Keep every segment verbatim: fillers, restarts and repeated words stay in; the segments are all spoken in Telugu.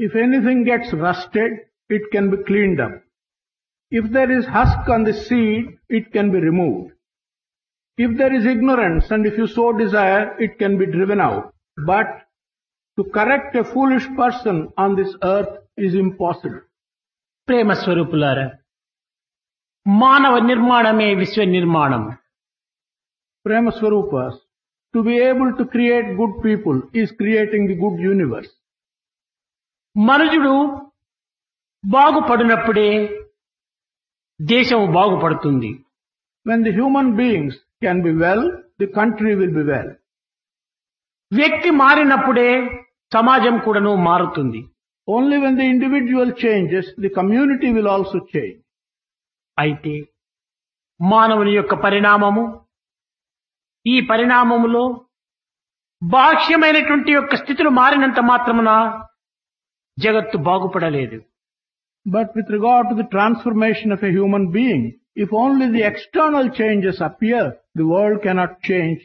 If anything gets rusted, it can be cleaned up. If there is husk on the seed, it can be removed. If there is ignorance and if you so desire, it can be driven out. But to correct a foolish person on this earth is impossible. ప్రేమ స్వరూపులారా, మానవ నిర్మాణమే విశ్వ నిర్మాణం. Prema Swarupas, to be able to create good people is creating the good universe. మనుజుడు బాగుపడినప్పుడే దేశం బాగుపడుతుంది. When the human beings can be well, the country will be well. వ్యక్తి మారినప్పుడే సమాజం కూడాను మారుతుంది. Only when the individual changes, the community will also change. అయితే మానవుని యొక్క పరిణామము, ఈ పరిణామములో బాహ్యమైనటువంటి యొక్క స్థితులు మారినంత మాత్రమున జగత్తు బాగుపడలేదు. But with regard to the transformation of a human being, if only the external changes appear, the world cannot change.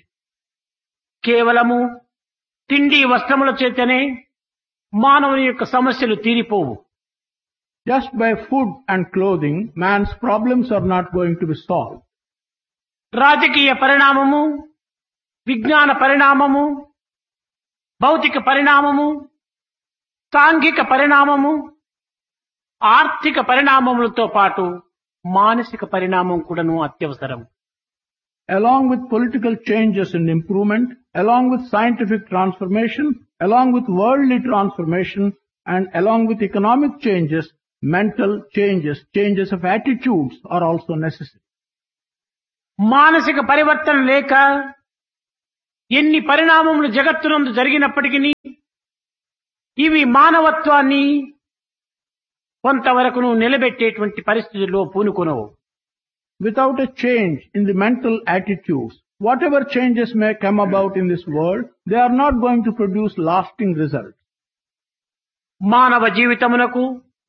కేవలము తిండి వస్త్రముల చేతనే మానవుని యొక్క సమస్యలు తీరిపోవు. Just by food and clothing, man's problems are not going to be solved. రాజకీయ పరిణామము, విజ్ఞాన పరిణామము, భౌతిక పరిణామము, సాంఘిక పరిణామము, ఆర్థిక పరిణామములతో పాటు మానసిక పరిణామం కూడాను అత్యవసరం. Along with political changes and improvement, along with scientific transformation, along with worldly transformation, and along with economic changes, mental changes, changes of attitudes are also necessary. మానసిక పరివర్తన లేక ఎన్ని పరిణామములు జగత్తునందు జరిగినప్పటికీ ఇవి మానవత్వాన్ని కొంతవరకును నిలబెట్టేటువంటి పరిస్థితుల్లో పూనుకొనవు. Without a change in the mental attitudes, whatever changes may come about in this world, they are not going to produce lasting results. మానవ జీవితమునకు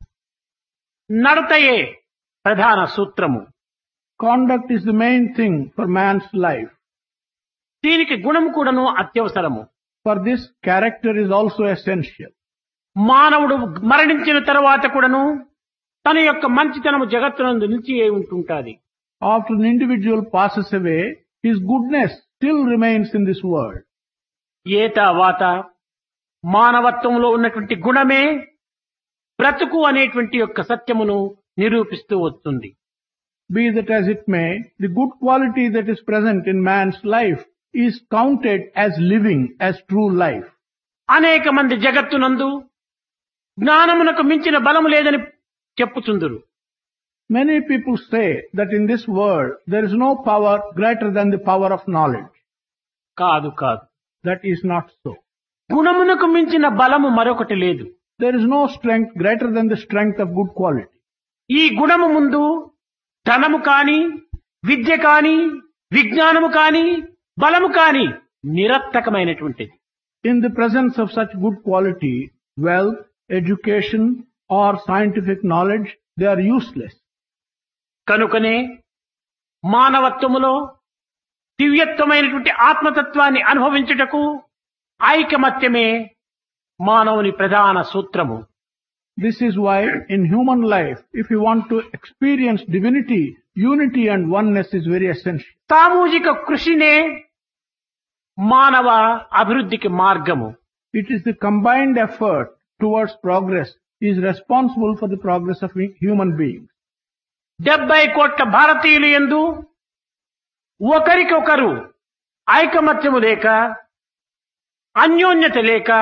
నడతయే ప్రధాన సూత్రము. Conduct is the main thing for man's life. దీనికి గుణం కూడాను అత్యవసరము. For this, character is also essential. మానవుడు మరణించిన తర్వాత కూడాను తన యొక్క మంచితనము జగత్తునందు నిలిచి ఉంటుంటాది. After an individual passes away, his goodness still remains in this world. ఏతా వాత మానవత్వంలో ఉన్నటువంటి గుణమే బ్రతుకు అనేటువంటి యొక్క సత్యమును నిరూపిస్తూ వస్తుంది. Be that as it may, the good quality that is present in man's life is counted as living, as true life. అనేక మంది జగత్తునందు జ్ఞానమునకు మించిన బలము లేదని చెప్పుచుందురు. Many people say that in this world there is no power greater than the power of knowledge. కాదు కాదు. That is not so. గుణమునకు మించిన బలము మరొకటి లేదు. There is no strength greater than the strength of good quality. ఈ గుణము ముందు ధనము కాని, విద్య కాని, విజ్ఞానము కాని, బలము కాని నిరర్థకమైనటువంటిది. In the presence of such good quality, wealth, education or scientific knowledge, they are useless. కనుకనే మానవత్వములో దివ్యత్వమైనటువంటి ఆత్మతత్వాన్ని అనుభవించుటకు ఐకమత్యమే మానవుని ప్రధాన సూత్రము. This is why in human life, if you want to experience divinity, unity and oneness is very essential. సామూహిక కృషినే మానవ అభివృద్ధికి మార్గము. It is the combined effort towards progress is responsible for the progress of human beings. డెబ్బై కోట్ల భారతీయులు యందు ఒకరికొకరు ఐకమత్యము లేక, అన్యోన్యత లేక,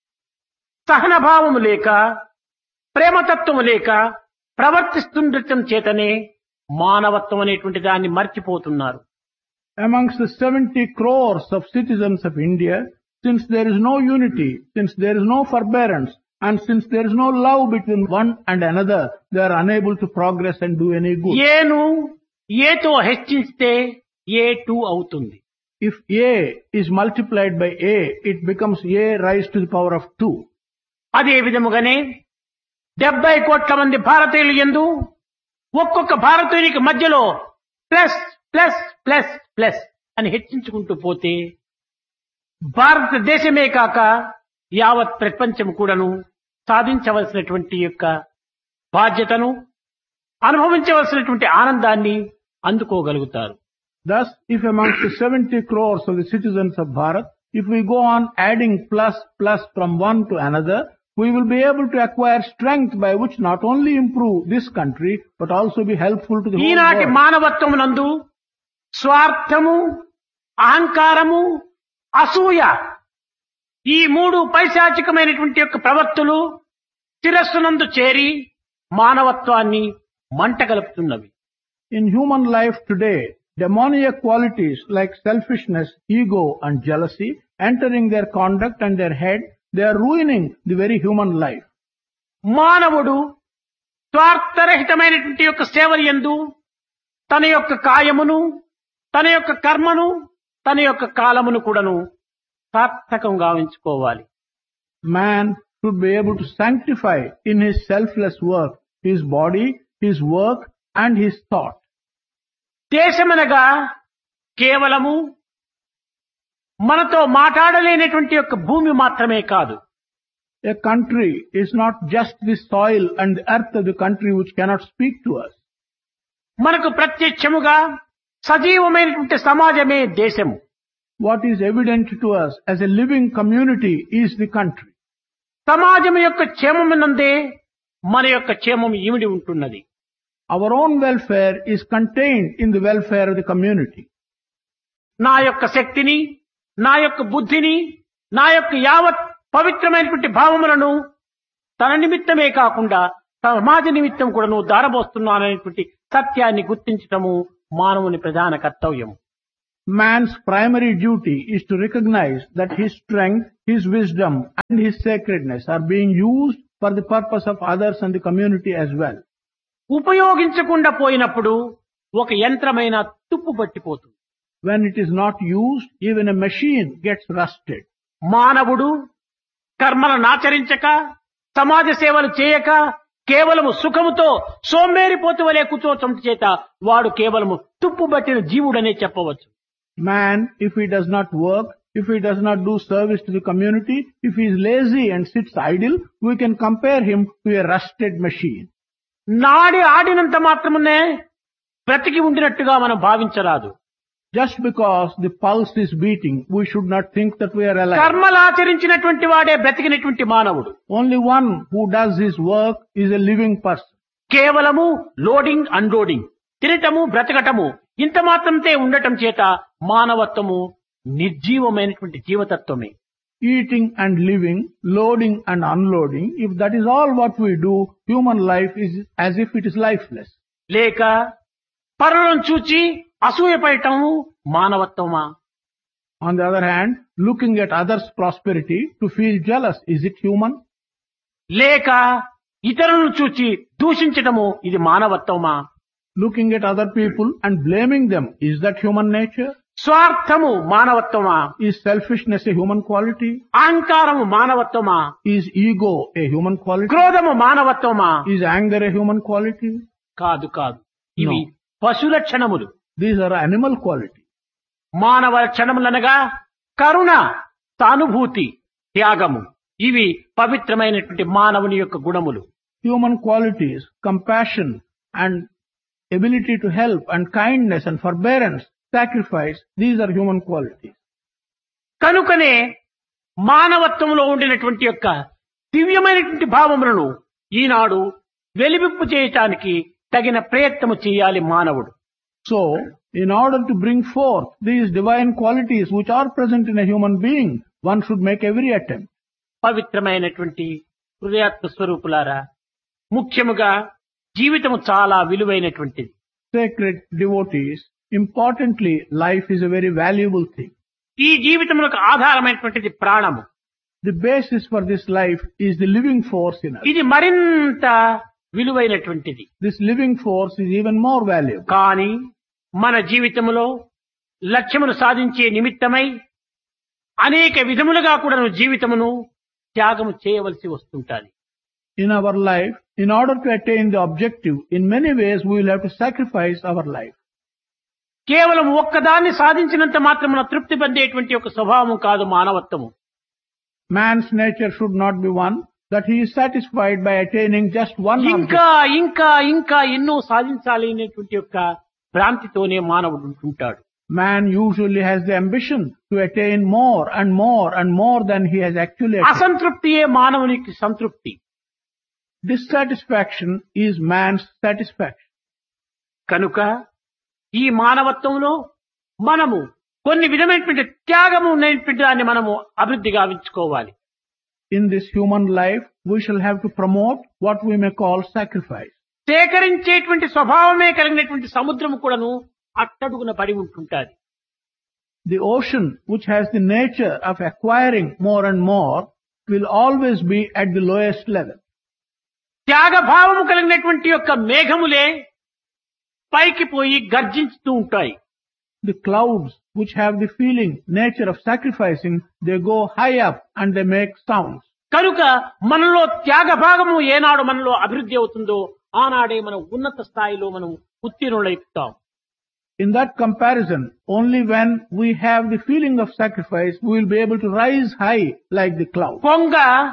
సహనభావము లేక, ప్రేమతత్వము లేక ప్రవర్తిస్తుండటం చేతనే మానవత్వం అనేటువంటి దాన్ని మర్చిపోతున్నారు. Amongst the seventy crores of citizens of India, since there is no unity, since there is no forbearance, and since there is no love between one and another, they are unable to progress and do any good. ఏను ఏతో హెచ్చిస్తే ఏ టూ అవుతుంది. If A is multiplied by A, it becomes A raised to the power of two. అదే విధముగానే డెబ్బై కోట్ల మంది భారతీయులు యందు ఒక్కొక్క భారతీయునికి మధ్యలో ప్లస్ ప్లస్ ప్లస్ ప్లస్ అని హెచ్చించుకుంటూ పోతే భారతదేశమే కాక యావత్ ప్రపంచం కూడాను సాధించవలసినటువంటి యొక్క బాధ్యతను, అనుభవించవలసినటువంటి ఆనందాన్ని అందుకోగలుగుతారు. Thus, if amongst the seventy crores of the citizens of Bharat, if we go on adding plus plus from one to another, we will be able to acquire strength by which not only improve this country, but also be helpful to the whole ఈనాటి world. మానవత్వమునందు స్వార్థము, అహంకారము, అసూయ ఈ మూడు పైశాచికమైనటువంటి యొక్క ప్రవృత్తులు శిరస్సునందు చేరి మానవత్వాన్ని మంటగలుపుతున్నవి. In human life today, demoniac qualities like selfishness, ego and jealousy entering their conduct and their head, they are ruining the very human life. మానవుడు స్వార్థరహితమైనటువంటి యొక్క సేవల యందు తన యొక్క కాయమును, తన యొక్క కర్మను, తన యొక్క కాలమును కూడాను సార్థకంగా గావించుకోవాలి. Man should be able to sanctify in his selfless work his body, his work and his thought. దేశమనగా కేవలము మనతో మాట్లాడలేనటువంటి యొక్క భూమి మాత్రమే కాదు. A country is not just the soil and the earth of the country which cannot speak to us. మనకు ప్రత్యక్షముగా సజీవమైనటువంటి సమాజమే దేశము. What is evident to us as a living community is the country. సమాజం యొక్క క్షేమమునందే మన యొక్క క్షేమం ఇమిడి ఉంటున్నది. Our own welfare is contained in the welfare of the community. నా యొక్క శక్తిని, నా యొక్క బుద్ధిని, నా యొక్క యావత్ పవిత్రమైనటువంటి భావములను తన నిమిత్తమే కాకుండా సమాజ నిమిత్తం కూడాను దారబోస్తున్నాననేటువంటి సత్యాన్ని గుర్తించటము మానవుని ప్రధాన కర్తవ్యం. Man's primary duty is to recognize that his strength, his wisdom and his sacredness are being used for the purpose of others and the community as well. ఉపయోగించకుండా పోయినప్పుడు ఒక యంత్రమైన తుప్పు పట్టిపోతుంది. When it is not used, even a machine gets rusted. మానవుడు కర్మలను ఆచరించక, సమాజ సేవలు చేయక, కేవలము సుఖముతో సోంబేరిపోతు వలె కూర్చోవటం చేత వాడు కేవలము తుప్పు పట్టిన జీవుడనే చెప్పవచ్చు. Man, if he does not work, if he does not do service to the community, if he is lazy and sits idle, we can compare him to a rusted machine. నాడి ఆడినంత మాత్రమే బ్రతికి ఉండినట్టుగా మనం భావించరాదు. Just because the pulse is beating, we should not think that we are alive. కర్మలు ఆచరించినటువంటి వాడే బ్రతికినటువంటి మానవుడు. Only one who does his work is a living person. కేవలము లోడింగ్ అన్లోడింగ్, తినటము బ్రతకటము ఇంత మాత్రంతే ఉండటం చేత మానవత్వము నిర్జీవమైనటువంటి జీవతత్వమే. Eating and living, loading and unloading, if that is all what we do, human life is as if it is lifeless. లేక పరులను చూచి అసూయపడటము మానవత్వమా? On the other hand, looking at others' prosperity to feel jealous, is it human? లేక ఇతరులను చూచి దూషించటము ఇది మానవత్వమా? Looking at other people and blaming them, is that human nature? స్వార్థము మానవత్వమా? Is selfishness a human quality? అహంకారము మానవత్వమా? Is ego a human quality? క్రోధము మానవత్వమా? Is anger a human quality? కాదు కాదు, ఇవి పశు లక్షణములు. These are animal qualities. మానవ లక్షణములనగా కరుణ, సానుభూతి, త్యాగము ఇవి పవిత్రమైనటువంటి మానవుని యొక్క గుణములు. Human qualities, compassion and ability to help and kindness and forbearance, sacrifice, these are human qualities. కనుకనే మానవత్వంలో ఉండినటువంటి యొక్క దివ్యమైనటువంటి భావములను ఈనాడు వెలివిప్పు చేయటానికి తగిన ప్రయత్నము చేయాలి మానవుడు. So, in order to bring forth these divine qualities which are present in a human being, one should make every attempt. పవిత్రమైనటువంటి హృదయాత్మ స్వరూపులారా, ముఖ్యముగా జీవితము చాలా విలువైనటువంటిది. Sacred devotees, importantly, life is a very valuable thing. ఈ జీవితములకు ఆధారమైనటువంటిది ప్రాణము. The basis for this life is the living force in us. ఇది మరింత విలువైనటువంటిది. This living force is even more valuable. కానీ మన జీవితములో లక్ష్యమును సాధించే నిమిత్తమై అనేక విధములుగా కూడా జీవితమును త్యాగము చేయవలసి వస్తుంటాది. In our life, in order to attain the objective, in many ways we will have to sacrifice our life. కేవలం ఒక్కదాన్ని సాధించినంత మాత్రమున తృప్తి పొందేటువంటి ఒక స్వభావం కాదు మానవత్వము. Man's nature should not be one that he is satisfied by attaining just one ఇంకా object. ఇంకా ఇంకా ఎన్నో సాధించాలి అనేటువంటి యొక్క భ్రాంతితోనే మానవుడు ఉంటుంటాడు. Man usually has the ambition to attain more and more and more than he has actually attained. అసంతృప్తియే మానవునికి సంతృప్తి. Dissatisfaction is man's satisfaction. కనుక ఈ మానవత్వంలో మనము కొన్ని విధమైనటువంటి త్యాగము ఉన్నటువంటి దాన్ని మనము అభివృద్ధి గావించుకోవాలి. In this human life, we shall have to promote what we may call sacrifice. సేకరించేటువంటి స్వభావమే కలిగినటువంటి సముద్రము కూడాను అట్టడుగున పడి ఉంటుంటాది. The ocean, which has the nature of acquiring more and more, will always be at the lowest level. త్యాగభావము కలిగినటువంటి యొక్క మేఘములే పైకి పోయి గర్జించుతూ ఉంటాయి. The clouds, which have the feeling, nature of sacrificing, they go high up and they make sounds. కనుక మనలో త్యాగభాగము ఏనాడు మనలో అభివృద్ధి అవుతుందో ఆనాడే మనం ఉన్నత స్థాయిలో మనం ఉత్తీర్ణులైతాం. In that comparison, only when we have the feeling of sacrifice, we will be able to rise high like the cloud. కొంగ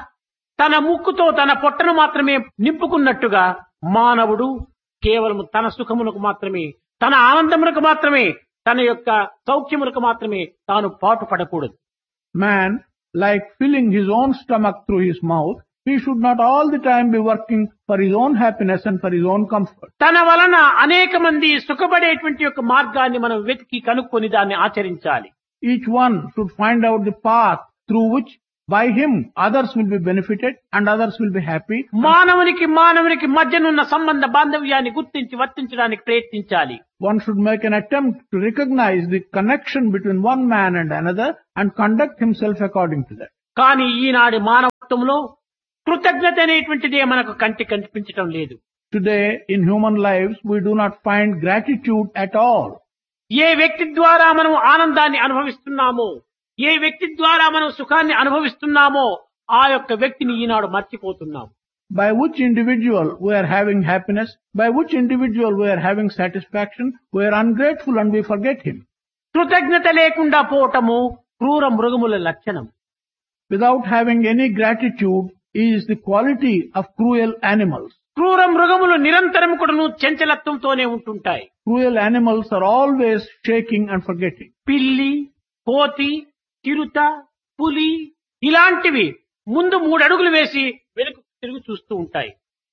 తన ముక్కుతో తన పొట్టను మాత్రమే నింపుకున్నట్టుగా మానవుడు కేవలం తన సుఖమునకు మాత్రమే, తన ఆనందమునకు మాత్రమే, తన యొక్క సౌఖ్యమునకు మాత్రమే తాను పాటు పడకూడదు. Man, like filling his own stomach through his mouth, he should not all the time be working for his own happiness and for his own comfort. తన వలన అనేక మంది సుఖపడేటువంటి యొక్క మార్గాన్ని మనం వెతికి కనుక్కొని దాన్ని ఆచరించాలి. Each one should find out the path through which by him others will be benefited and others will be happy. మానవునికి మానవునికి మధ్యనున్న సంబంధ బాంధవ్యాన్ని గుర్తించి వర్తించడానికి ప్రయత్నించాలి. One should make an attempt to recognize the connection between one man and another and conduct himself according to that. కానీ ఈనాటి మానవత్వంలో కృతజ్ఞత అనేటువంటిదే మనకు కంటి కనిపించటం లేదు. Today, in human lives, we do not find gratitude at all. ఏ వ్యక్తి ద్వారా మనం ఆనందాన్ని అనుభవిస్తున్నామో, ఏ వ్యక్తి ద్వారా మనం సుఖాన్ని అనుభవిస్తున్నామో ఆ యొక్క వ్యక్తిని ఈనాడు మర్చిపోతున్నాం. By which individual we are having happiness, by which individual we are having satisfaction, we are ungrateful and we forget him. కృతజ్ఞత లేకుండా పోవటము క్రూర మృగముల లక్షణం. Without having any gratitude is the quality of cruel animals. క్రూర మృగములు నిరంతరం కూడాను చంచలత్వంతోనే ఉంటుంటాయి. Cruel animals are always shaking and forgetting. పిల్లి, కోతి, చిరుత, పులి ఇలాంటివి ముందు మూడు అడుగులు వేసి వెనుక తిరిగి చూస్తూ ఉంటాయి.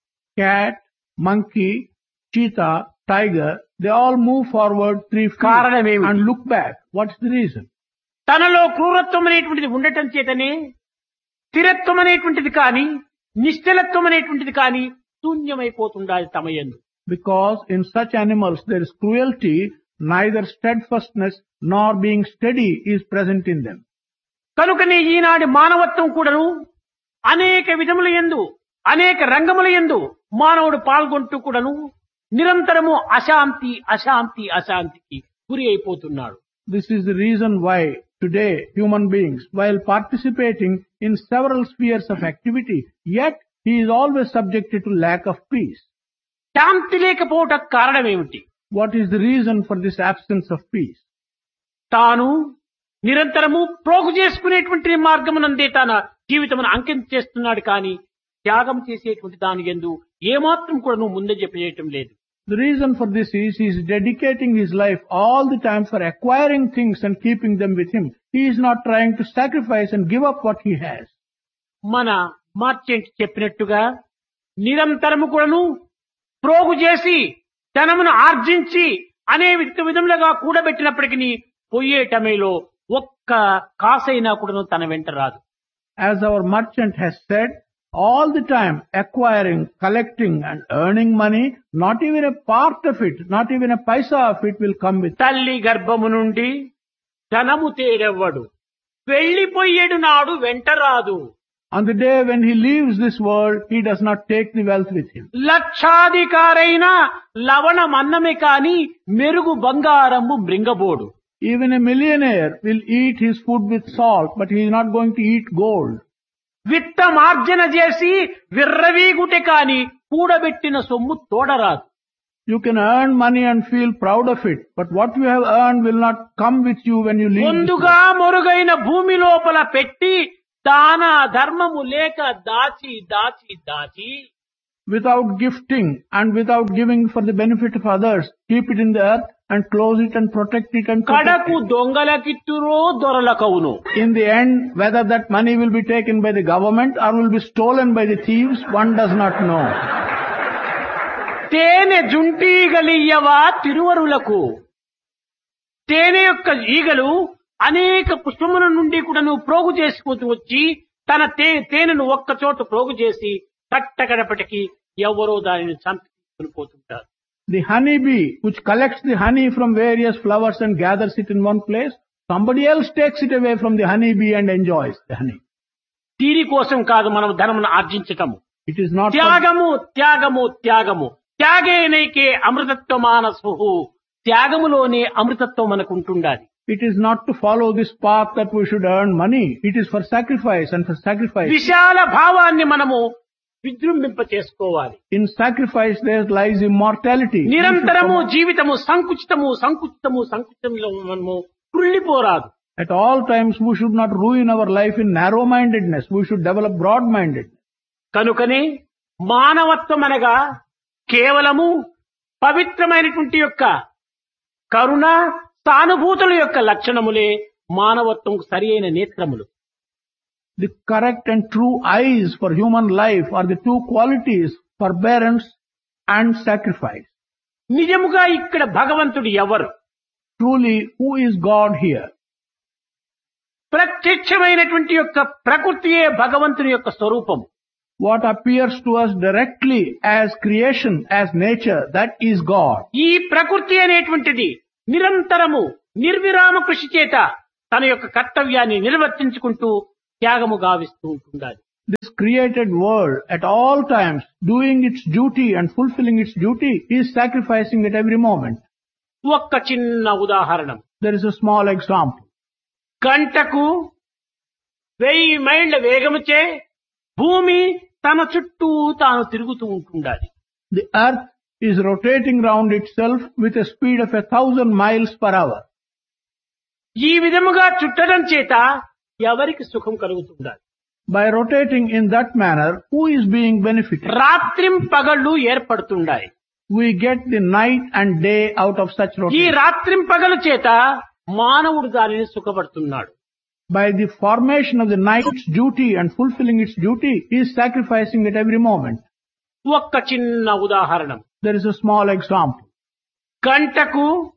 Cat, monkey, cheetah, tiger, they all move forward three feet కారణమేమిటి? and look back. What's the reason? తనలో క్రూరత్వం అనేటువంటిది ఉండటం చేతనే స్థిరత్వం అనేటువంటిది కానీ నిశ్చలత్వం అనేటువంటిది కానీ శూన్యమైపోతుండాలి తమ యందు. Because in such animals there is cruelty, neither steadfastness nor being steady is present in them. కనుకనే ఈనాటి మానవత్వం కూడాను అనేక విధముల యందు అనేక రంగముల యందు మానవుడు పాల్గొంటూ కూడాను నిరంతరము అశాంతి అశాంతి అశాంతికి గురి అయిపోతున్నాడు. This is the reason why today human beings, while participating in several spheres of activity, yet he is always subjected to lack of peace. శాంతి లేకపోవటం కారణమేమిటి? What is the reason for this absence of peace? తాను నిరంతరము ప్రోగు చేసుకునేటువంటి మార్గమునందే తన జీవితమును అంకితం చేస్తున్నాడు కానీ త్యాగం చేసేటువంటి దాని యందు ఏమాత్రం కూడా ముందే చెప్పేయటం లేదు. The reason for this is he is dedicating his life all the time for acquiring things and keeping them with him. He is not trying to sacrifice and give up what he has. మన మార్చెంట్ చెప్పినట్టుగా నిరంతరము కూడాను ప్రోగు చేసి ధనమును ఆర్జించి అనే విధములుగా కూడబెట్టినప్పటికీ పోయేటమేలో ఒక్క కాసైనా కూడాను తన వెంట రాదు. As our merchant has said, all the time acquiring, collecting and earning money, not even a part of it, not even a paisa of it will come with. తల్లి గర్భము నుండి ధనము తేడెవ్వడు, వెళ్లిపోయేడు నాడు వెంట రాదు. On the day when he leaves this world, he does not take the wealth with him. లక్షాధికారైన లవణమన్నమే కాని మెరుగు బంగారము మృంగబోడు. Even a millionaire will eat his food with salt, but he is not going to eat gold. విత్తమార్జన చేసి విర్రవీగుటే కాని కూడబెట్టిన సొమ్ము తోడరాదు. You can earn money and feel proud of it, but what you have earned will not come with you when you leave this ముందుగా world. మొరుగైన భూమి లోపల పెట్టి దాన ధర్మము లేక దాచి దాచి దాచి without gifting and without giving for the benefit of others, keep it in the earth and close it and protect it and protect కడకు it. దొంగలకిట్టురో దొరలకవును. In the end, whether that money will be taken by the government or will be stolen by the thieves, one does not know. తేనె జుంటీగలియ్యవా తిరువరులకు. తేనె యొక్క ఈగలు అనేక పుష్పముల నుండి కూడా నువ్వు ప్రోగు చేసుకుంటూ వచ్చి తన తే తేనెను ఒక్క చోట ప్రోగు చేసి కట్టగడపటికి ఎవరో దానిని చంపుకొని పోతుంటారు. The honeybee, which collects the honey from various flowers and gathers it in one place, somebody else takes it away from the honeybee and enjoys the honey. దీని కోసం కాదు మనం ధనమును ఆర్జించటము. It is not for, త్యాగము త్యాగము త్యాగము త్యాగేనైకే అమృతత్వమానసు. త్యాగములోనే అమృతత్వం మనకు ఉంటుండాలి. it is not to follow this path that we should earn money. It is for sacrifice, and for sacrifice. విశాల భావాన్ని మనము విజృంభింప చేసుకోవాలి. In sacrifice there lies immortality. నిరంతరము జీవితము సంకుచితము సంకుచితము సంకుచితంలో మనము కృళ్ళిపోరాదు. At all times we should not ruin our life in narrow-mindedness. We should develop broad-mindedness. కనుకనే మానవత్వం అనగా కేవలము పవిత్రమైనటువంటి యొక్క కరుణ సానుభూతుల యొక్క లక్షణములే మానవత్వం సరి అయిన నేత్రములు. The correct and true eyes for human life are the two qualities, forbearance and sacrifice. నిజముగా ఇక్కడ భగవంతుడు ఎవరు? Truly, who is God here? ప్రత్యక్షమైనటువంటి యొక్క ప్రకృతియే భగవంతుని యొక్క స్వరూపం. What appears to us directly as creation, as nature, that is God. ఈ ప్రకృతి అనేటువంటిది నిరంతరము నిర్విరామ కృషి చేత తన యొక్క కర్తవ్యాన్ని నిర్వర్తించుకుంటూ త్యాగము గావిస్తూ ఉంటుండాలి. This created world at all times, doing its duty and fulfilling its duty, is sacrificing at every moment. ఒక్క చిన్న ఉదాహరణం. There is a small example. గంటకు వెయ్యి మైళ్ళ వేగముచే భూమి తన చుట్టూ తాను తిరుగుతూ ఉంటుండాలి. The earth is rotating round itself with a speed of a thousand miles per hour. ఈ విధముగా చుట్టడం చేత ఎవరికి సుఖం కలుగుతుండాలి? By rotating in that manner, who is being benefited? రాత్రిం పగళ్ళు ఏర్పడుతుండాయి. We get the night and day out of such ఈ rotation. రాత్రిం పగలు చేత మానవుడు దానిని సుఖపడుతున్నాడు. By the formation of the night's duty and fulfilling its duty, he is sacrificing at every moment. ఒక్క చిన్న ఉదాహరణం. There is a small example. గంటకు